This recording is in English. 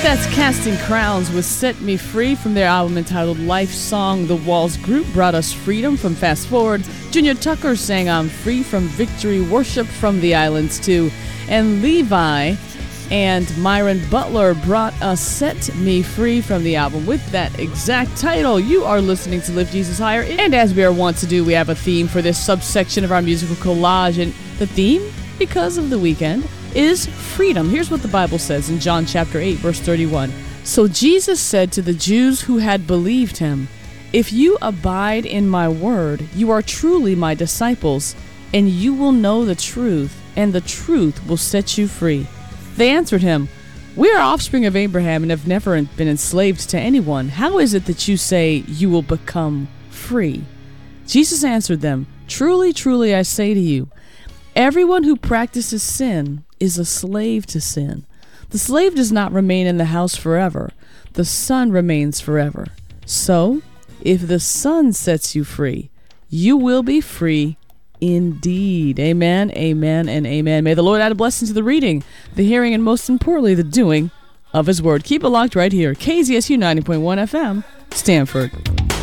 That's Casting Crowns with Set Me Free from their album entitled Life Song. The Walls Group brought us Freedom from Fast Forward. Junior Tucker sang I'm Free from Victory Worship from the Islands too. And Levi and Myron Butler brought us Set Me Free from the album with that exact title. You are listening to Lift Jesus Higher. And as we are wont to do, we have a theme for this subsection of our musical collage. And the theme, because of the weekend, is freedom. Here's what the Bible says in John chapter 8, verse 31. So Jesus said to the Jews who had believed him, "If you abide in my word, you are truly my disciples, and you will know the truth, and the truth will set you free." They answered him, "We are offspring of Abraham and have never been enslaved to anyone. How is it that you say you will become free?" Jesus answered them, "Truly, truly, I say to you, everyone who practices sin is a slave to sin. The slave does not remain in the house forever. The Son remains forever. So, if the Son sets you free, you will be free indeed." Amen, amen, and amen. May the Lord add a blessing to the reading, the hearing, and most importantly, the doing of his word. Keep it locked right here. KZSU 90.1 FM, Stanford.